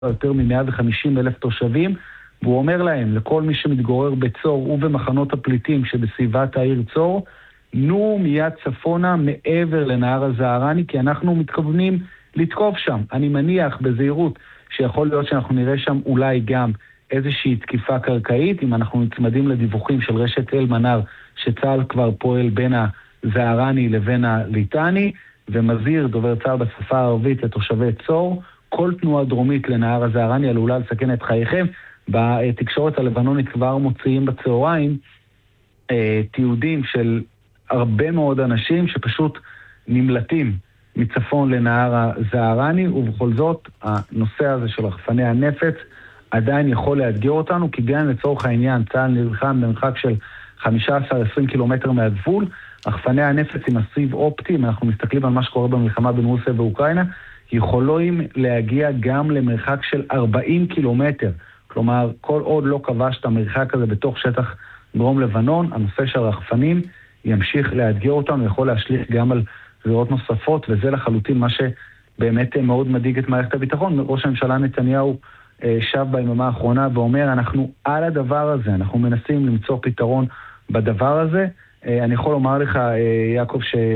יותר מ-150,000 תושבים, והוא אומר להם, לכל מי שמתגורר בצור ובמחנות הפליטים שבסביבת העיר צור, נו מיד צפונה מעבר לנהר הזערני, כי אנחנו מתכוונים לתקוף שם. אני מניח בזהירות שיכול להיות שאנחנו נראה שם אולי גם איזושהי תקיפה קרקעית, אם אנחנו נצמדים לדיווחים של רשת אל-מנר, שצה"ל כבר פועל בין הזערני לבין הליטני, ומזהיר דובר צה"ל בשפה הערבית לתושבי צור, כל תנועה דרומית לנהר הזערני עלולה לסכן את חייכם. בתקשורת הלבנונית כבר מוציאים בצהריים תיעודים של הרבה מאוד אנשים שפשוט נמלטים מצפון לנהר הזערני, ובכל זאת הנושא הזה של רחפני הנפץ עדיין יכול לאתגר אותנו, כי גם לצורך העניין צה"ל נלחם במרחק של 15-20 קילומטר מהגבול, רחפני הנפץ עם הסיב אופטי, אם אנחנו מסתכלים על מה שקורה במלחמה בין רוסיה ואוקראינה, יכולים להגיע גם למרחק של 40 קילומטר. כלומר, כל עוד לא כבש את המרחק הזה בתוך שטח דרום לבנון, הנושא של רחפנים ימשיך לאתגר אותנו, יכול להשליך גם על זירות נוספות, וזה לחלוטין מה שבאמת מאוד מדאיג את מערכת הביטחון. ראש הממשלה נתניהו שב ביממה האחרונה ואומר, אנחנו על הדבר הזה, אנחנו מנסים למצוא פתרון בדבר הזה. אני יכול לומר לך, יעקב,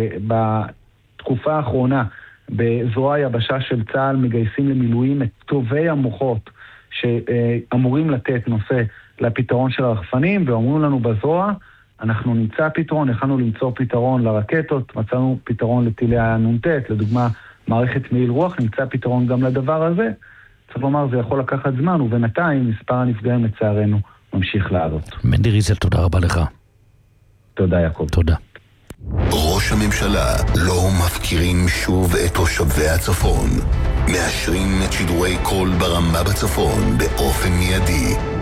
שבתקופה האחרונה, בזרוע היבשה של צה"ל מגייסים למילואים את טובי המוחות שאמורים לתת נושא לפתרון של הרחפנים, ואומרים לנו בזרוע, אנחנו נמצא פתרון, יכולנו למצוא פתרון לרקטות, מצאנו פתרון לטילי הנונטט, לדוגמה מערכת מעיל רוח, נמצא פתרון גם לדבר הזה. צריך לומר, זה יכול לקחת זמן, ובינתיים מספר הנפגעים לצערנו ממשיך לעלות. מנדי ריזל, תודה רבה לך. תודה יעקב. תודה. ראש הממשלה לא מפקירים שוב את תושבי הצפון. מאשרים את שידורי קול ברמה בצפון באופן מיידי.